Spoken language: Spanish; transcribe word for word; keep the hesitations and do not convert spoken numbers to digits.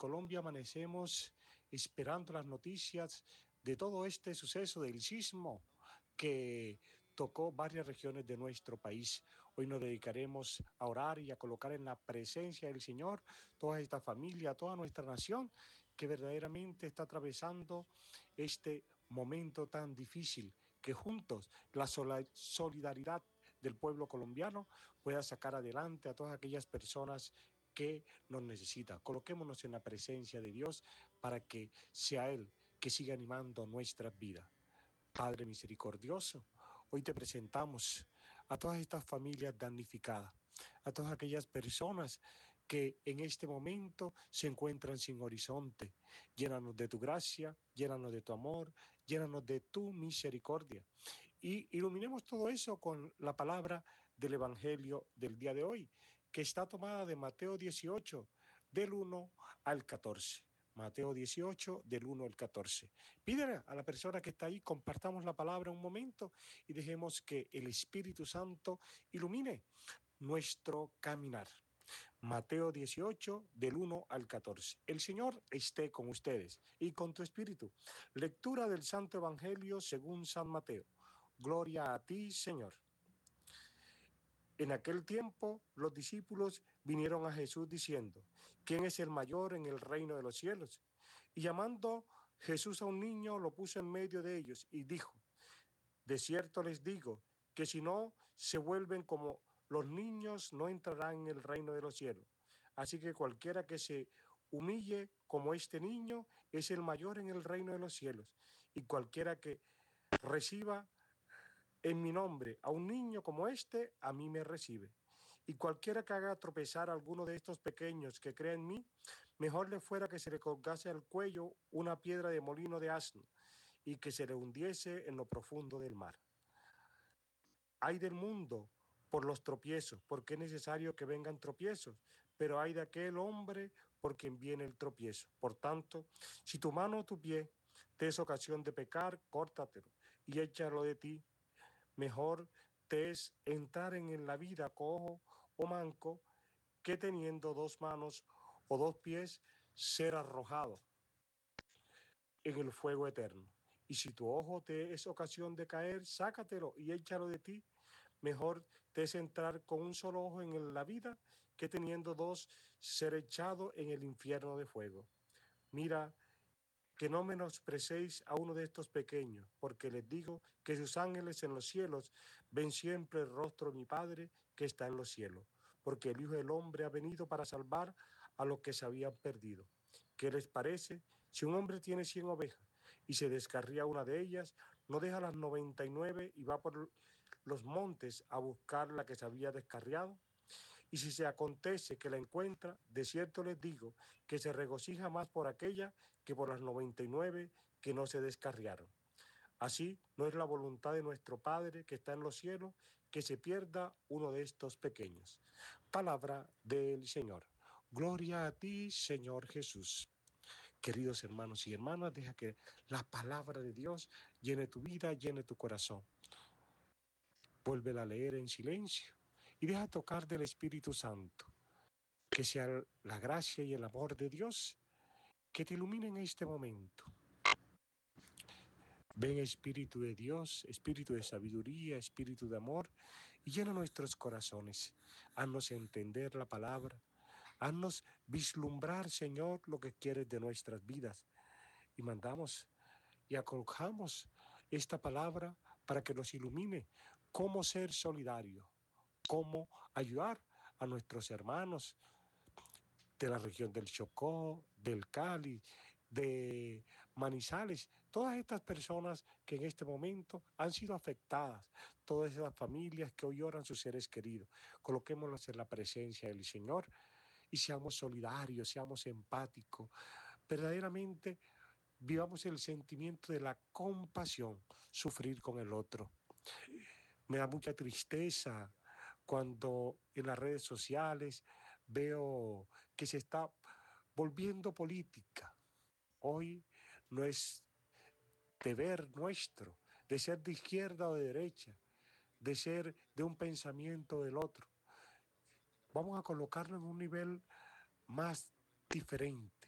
Colombia amanecemos esperando las noticias de todo este suceso del sismo que tocó varias regiones de nuestro país. Hoy nos dedicaremos a orar y a colocar en la presencia del Señor toda esta familia, toda nuestra nación que verdaderamente está atravesando este momento tan difícil, que juntos la solidaridad del pueblo colombiano pueda sacar adelante a todas aquellas personas que nos necesita. Coloquémonos en la presencia de Dios para que sea Él que siga animando nuestras vidas. Padre misericordioso, hoy te presentamos a todas estas familias damnificadas, a todas aquellas personas que en este momento se encuentran sin horizonte. Llénanos de tu gracia, llénanos de tu amor, llénanos de tu misericordia. Y iluminemos todo eso con la palabra del Evangelio del día de hoy, que está tomada de Mateo dieciocho, del uno al catorce. Mateo dieciocho, del uno al catorce. Pídele a la persona que está ahí, compartamos la palabra un momento y dejemos que el Espíritu Santo ilumine nuestro caminar. Mateo dieciocho, del uno al catorce. El Señor esté con ustedes y con tu espíritu. Lectura del Santo Evangelio según San Mateo. Gloria a ti, Señor. En aquel tiempo, los discípulos vinieron a Jesús diciendo: ¿quién es el mayor en el reino de los cielos? Y llamando Jesús a un niño, lo puso en medio de ellos y dijo: de cierto les digo que si no se vuelven como los niños, no entrarán en el reino de los cielos. Así que cualquiera que se humille como este niño es el mayor en el reino de los cielos. Y cualquiera que reciba en mi nombre a un niño como este, a mí me recibe. Y cualquiera que haga tropezar a alguno de estos pequeños que cree en mí, mejor le fuera que se le colgase al cuello una piedra de molino de asno y que se le hundiese en lo profundo del mar. Ay del mundo por los tropiezos, porque es necesario que vengan tropiezos, pero ay de aquel hombre por quien viene el tropiezo. Por tanto, si tu mano o tu pie te es ocasión de pecar, córtatelo y échalo de ti. Mejor te es entrar en la vida cojo o manco que teniendo dos manos o dos pies ser arrojado en el fuego eterno. Y si tu ojo te es ocasión de caer, sácatelo y échalo de ti. Mejor te es entrar con un solo ojo en la vida que teniendo dos ser echado en el infierno de fuego. Mira, que no menosprecéis a uno de estos pequeños, porque les digo que sus ángeles en los cielos ven siempre el rostro de mi Padre que está en los cielos, porque el Hijo del Hombre ha venido para salvar a los que se habían perdido. ¿Qué les parece? Si un hombre tiene cien ovejas y se descarría una de ellas, no deja las noventa y nueve y va por los montes a buscar la que se había descarriado. Y si se acontece que la encuentra, de cierto les digo que se regocija más por aquella que por las noventa y nueve que no se descarriaron. Así no es la voluntad de nuestro Padre que está en los cielos que se pierda uno de estos pequeños. Palabra del Señor. Gloria a ti, Señor Jesús. Queridos hermanos y hermanas, deja que la palabra de Dios llene tu vida, llene tu corazón. Vuélvela a leer en silencio y deja tocar del Espíritu Santo. Que sea la gracia y el amor de Dios que te ilumine en este momento. Ven Espíritu de Dios, Espíritu de sabiduría, Espíritu de amor, y llena nuestros corazones. Haznos entender la palabra. Haznos vislumbrar, Señor, lo que quieres de nuestras vidas. Y mandamos y acojamos esta palabra para que nos ilumine cómo ser solidario, cómo ayudar a nuestros hermanos de la región del Chocó, del Cali, de Manizales, todas estas personas que en este momento han sido afectadas, todas esas familias que hoy lloran sus seres queridos. Coloquémoslos en la presencia del Señor y seamos solidarios, seamos empáticos, verdaderamente vivamos el sentimiento de la compasión, sufrir con el otro. Me da mucha tristeza cuando en las redes sociales veo que se está volviendo política. Hoy no es deber nuestro de ser de izquierda o de derecha, de ser de un pensamiento del otro. Vamos a colocarlo en un nivel más diferente.